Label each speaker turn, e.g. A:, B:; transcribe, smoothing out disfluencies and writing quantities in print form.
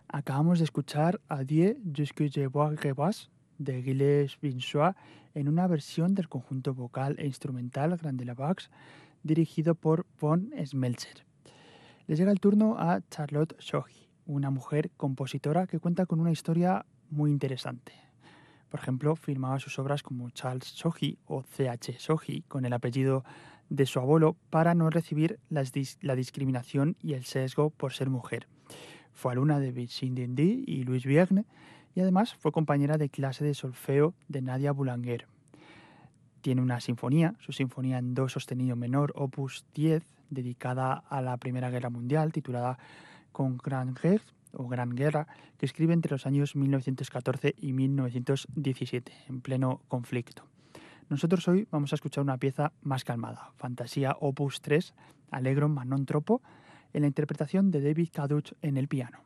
A: Acabamos de escuchar Adieu jusque je vois Rebas de Gilles Vinsois en una versión del conjunto vocal e instrumental Grande la Vax dirigido por von Smeltzer. Le llega el turno a Charlotte Sohi, una mujer compositora que cuenta con una historia muy interesante. Por ejemplo, firmaba sus obras como Charles Sohi o C.H. Sohi con el apellido de su abuelo para no recibir la discriminación y el sesgo por ser mujer. Fue alumna de Vicente Dindy y Louis Vierne y además fue compañera de clase de solfeo de Nadia Boulanger. Tiene una sinfonía, su sinfonía en do sostenido menor, opus 10, dedicada a la Primera Guerra Mundial, titulada Con Grand Guerre o Gran Guerra, que escribe entre los años 1914 y 1917, en pleno conflicto. Nosotros hoy vamos a escuchar una pieza más calmada, Fantasía opus 3, Allegro ma non troppo, en la interpretación de David Caduch en el piano.